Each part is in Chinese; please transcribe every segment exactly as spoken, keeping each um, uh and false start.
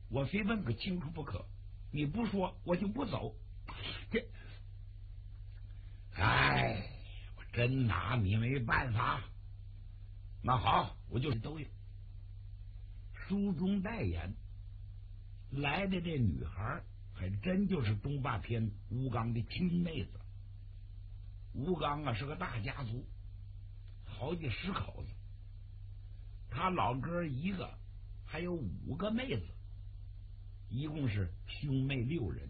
我非问个清楚不可。你不说，我就不走。这，哎，我真拿你没办法。那好，我就是都有。书中代言来的这女孩，还真就是东霸天吴刚的亲妹子。吴刚啊是个大家族，好几十口子，他老哥一个，还有五个妹子，一共是兄妹六人。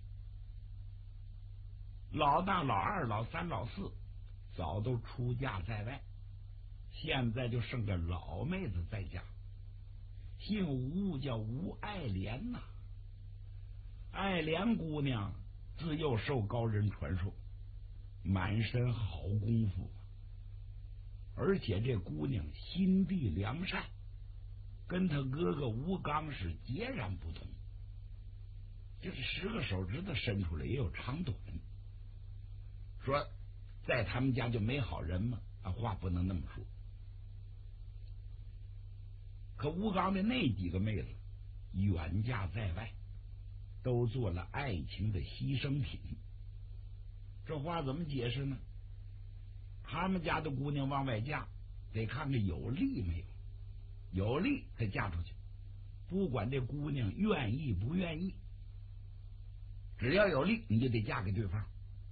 老大、老二、老三、老四早都出嫁在外，现在就剩个老妹子在家，姓吴，叫吴爱莲呐、啊。爱莲姑娘自幼受高人传授，满身好功夫，而且这姑娘心地良善，跟他哥哥吴刚是截然不同。就是十个手指头伸出来也有长短。说在他们家就没好人吗？啊，话不能那么说。可吴刚的那几个妹子远嫁在外，都做了爱情的牺牲品。这话怎么解释呢？他们家的姑娘往外嫁，得看看有利没有，有利才嫁出去，不管这姑娘愿意不愿意，只要有利你就得嫁给对方。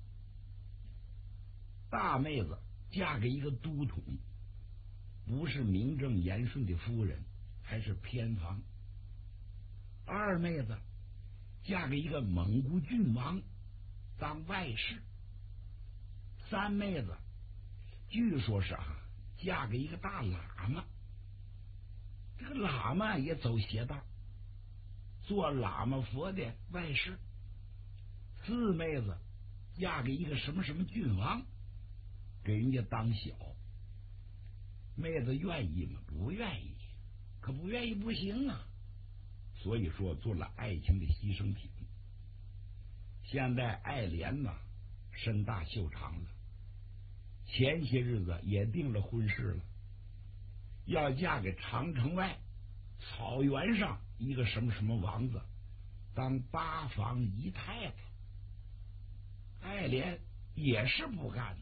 大妹子嫁给一个都统，不是名正言顺的夫人，还是偏房。二妹子嫁给一个蒙古郡王，当外室。三妹子据说是啊，嫁给一个大喇嘛，这个喇嘛也走邪道，做喇嘛佛的外室。四妹子嫁给一个什么什么郡王，给人家当小。妹子愿意吗？不愿意，可不愿意不行啊。所以说做了爱情的牺牲品。现在爱莲呢，身大袖长了，前些日子也定了婚事了，要嫁给长城外草原上一个什么什么王子，当八房姨太太。爱莲也是不干的。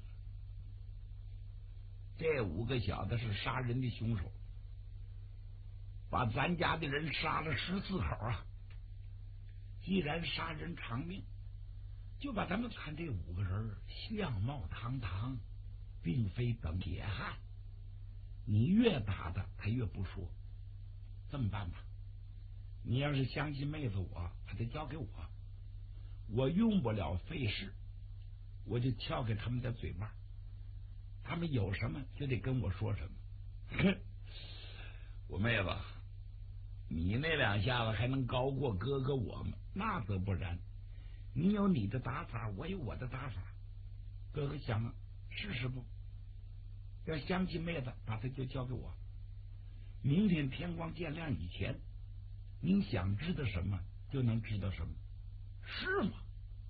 这五个小子是杀人的凶手，把咱家的人杀了十四口啊！既然杀人偿命，就把咱们看这五个人相貌堂堂，并非等铁汉。你越打的他越不说。这么办吧，你要是相信妹子我，他得交给我，我用不了费事，我就撬开他们的嘴巴，他们有什么就得跟我说什么。我妹子，你那两下子还能高过哥哥我吗？那则不然，你有你的打法，我有我的打法。哥哥想试试不？要相信妹子，把她就交给我。明天天光见亮以前，你想知道什么就能知道什么，是吗？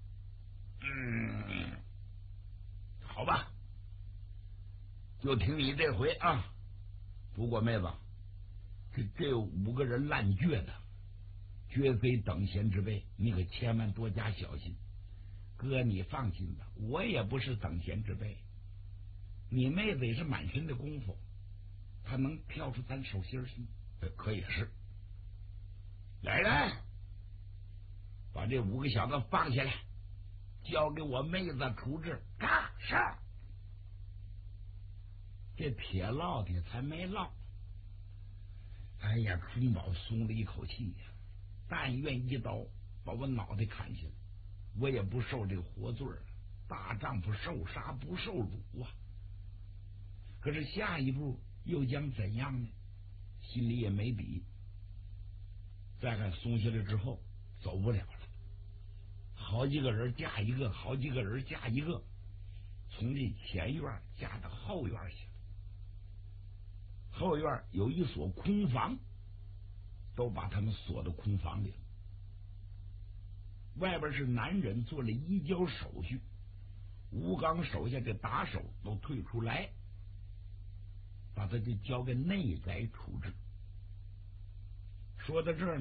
嗯，好吧，就听你这回啊。不过妹子，这这五个人烂倔的，绝非等闲之辈，你可千万多加小心。哥，你放心吧，我也不是等闲之辈。你妹子也是满身的功夫，她能跳出咱手心去？可以是。来人，把这五个小子放下来，交给我妹子处置。嘎是。这铁烙铁才没烙。哎呀，春宝松了一口气呀！但愿一刀把我脑袋砍下来，我也不受这个活罪。大丈夫受杀不受辱啊！可是下一步又将怎样呢？心里也没底。再看松下来之后，走不了了。好几个人架一个，好几个人架一个，从这前院架到后院去。后院有一所空房，都把他们锁到空房里了。外边是男人做了移交手续，吴刚手下的打手都退出来，把他就交给内宅处置。说到这儿